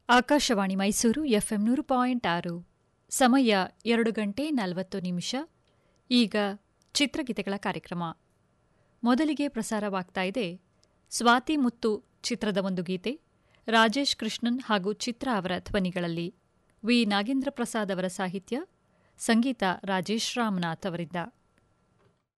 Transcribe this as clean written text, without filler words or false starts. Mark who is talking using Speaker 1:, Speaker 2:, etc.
Speaker 1: Akashvani Mysuru FM 100.6 ಸಮಯ 2:40 ಈಗ ಚಿತ್ರಗೀತೆಗಳ ಕಾರ್ಯಕ್ರಮ. ಮೊದಲಿಗೆ ಪ್ರಸಾರವಾಗ್ತಾ ಇದೆ ಸ್ವಾತಿ ಮುತ್ತು ಚಿತ್ರದ ಒಂದು ಗೀತೆ. ರಾಜೇಶ್ ಕೃಷ್ಣನ್ ಹಾಗೂ ಚಿತ್ರ ಅವರ ಧ್ವನಿಗಳಲ್ಲಿ. ವಿ ನಾಗೇಂದ್ರ ಪ್ರಸಾದ್ ಅವರ ಸಾಹಿತ್ಯ, ಸಂಗೀತ ರಾಜೇಶ್ ರಾಮನಾಥ್ ಅವರಿಂದ.